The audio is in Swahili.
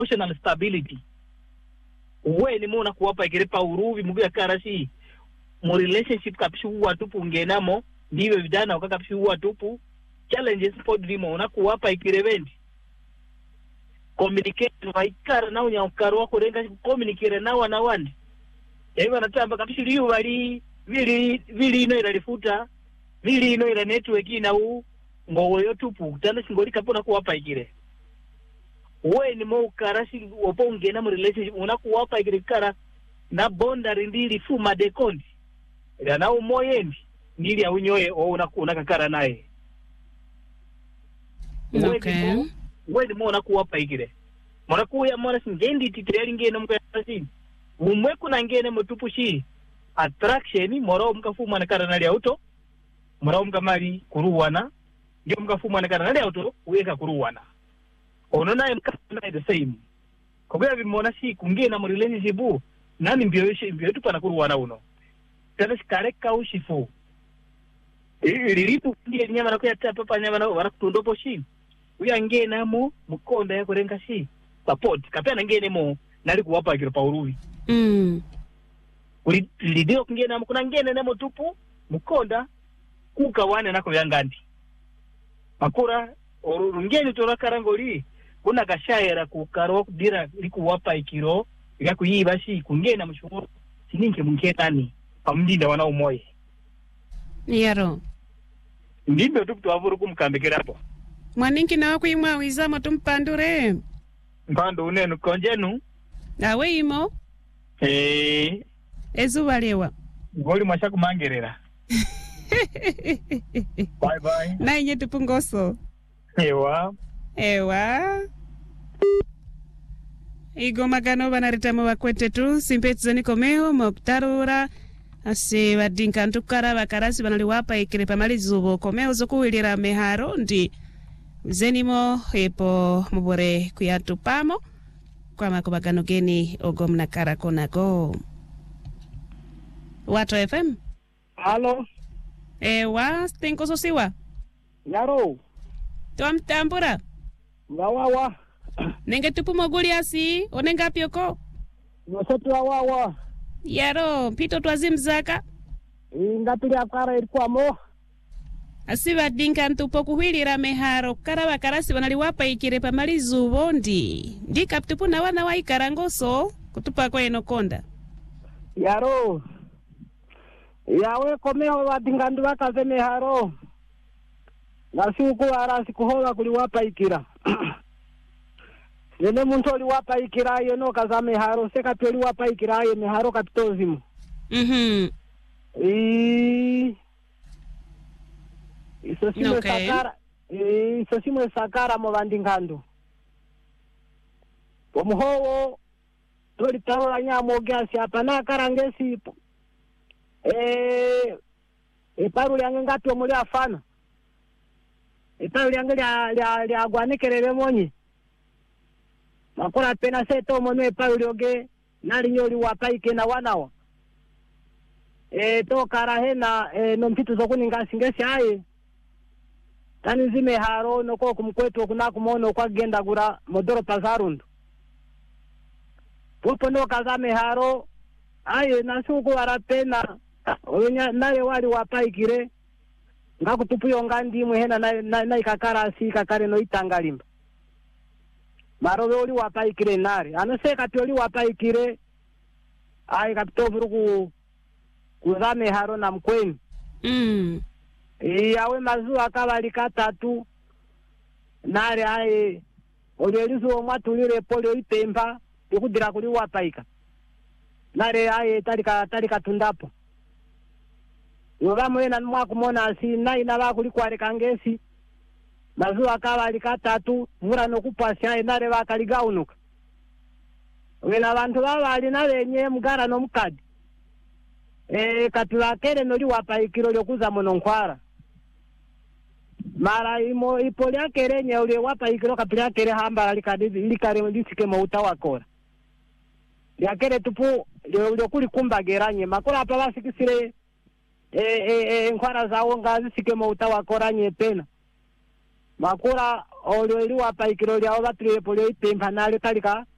emotional stability. Uwe ni muna kuwapa ikirepa uruvi mugu ya karasi mu relationship kapishu watupu ngenamo ndiwe vijana wakakapishu watupu challenges pod limo unakuwapa ikirevendi communicate waikara na unyaukaru wako renga communicate na wanawandi ya natamba kapishu liu wali vili ino ilalifuta vili ino ila network ina ngowo yotupu tanda singoli kapona kuwapa ikire uwe ni mo karasi oponge na mu relationship unakuwapa ikirikara na boundary ndili fuma de kondi ila na umoyendi ndili ya unyoye o unakakara nae. Okay. Uwe ni mo unakuwapa ikire mwana kuya mwana singendi titeli ngene mkasi umwe kuna ngene mutupu shi attraction moro mkafuma na kara nali auto moro mkamali kuruwana ndio mkafuma na kara nali auto uweka kuruwana ono naye mkafuna the same kogera bimona shi kungena mu relationship nani mbyo tupana kuruwana uno tena shikareka ushifu lilipu ndiye nyama na kuyata papa nyama na warakutondopo shi uyangena mo mukonda yako renga shi support kapena ngene mo nali kuwapa kiro pa uruvi lidio kungena mo kuna ngene nemo tupu mukonda kukawane nako yangandi makura orungeni torakarangoli kuna kashayera kukaro dira likuwapa ikiro ikakuyiba shi kungena mushuru sininke munketani pamdinda wana umoye yaro ndimbe tupu avuru kumkambekera hapo mwaninki na kuimwa wizamo tumpandure mpando unenu konjenu awe imo ezuba lewa ngoli mwashaku mangerera bye bye na inye tupungoso ewa igomagano banaritamu bakwetetu simpetseni komeo moktarura ase badinka ntukara bakarasi banaliwapa ikire pamalizubo komeo zokuwilira meharo ndi zenimo epo mubore kuyatupamo kwa makobagano geni ogomna karakonago Wato FM. Halo. Ewa, tenkoso siwa. Yaro. Tuamtambura. Wawawa. Nenge tupu moguli asi, onenga pioko. Nosetu wawawa. Yaro, pito tuazimzaka. Ngapili akara ilikuwa mo. Asiba dinka ntupo kuhwilira meharo karawa karasi wanaliwapa ikire pamalizu bondi. Ndika tupu na wana wa ikarangoso kutupa kwa enokonda. Yaro. Yawe komeo wadingandu wakaze meharo. Nasiuku arasi kuhola kuliwapa ikira. Yene muntu liwapa ikira yeno kaza meharo seka peli wapa ikira ye meharo kapitozimu. Iso simwe sakara. Iso simwe sakara mo bandingando. Pomuhowo toli tarola nyamo gasi apana karangesi ipo. Paru lyange ngato muri afana. Paru lyange lya gwanekerere monyi. Makora pena seto monwe paru lyoge nali nyoli wapaike na wanawa. To karahena no mpitu zokuninga singesi aye. Tani zime haro noko kumkwetu kuna kumono kwa genda gura modoro pazarundu. Popo no kazame haro aye nasuku arapena onya naye wali wapaikire ngakutupuyo ngandi muhena na ikakara asi kakare no itangalimba marobe oli wapaikire nare anoseka toli wapaikire aye kapitovuruku kuzame haro na mkweni yawe mazu akabali katatu nare aye olielizu omwatulire pole itemba ikudira kuli wapaika nare aye talika tundapo yoga mwena mwakumona asi nayi nabakuli kware kangesi mazu akabali katatu mura nokupasi aye nare bakaligaunuka wena abantu babali nabenye mugara no mukadi katulakere noli wapaikiro lyokuza mono nkwara mara imo ipoli akere nye ule wapaikiro kapili akere hamba likare lisike mo utawakora yakere tupu lyo kumba geranye makora apa basikisire nkwara zawo ngazi sike mo utawakoranye pena makora olyo liwapa ikiro lyawo batire polio itempa nale talika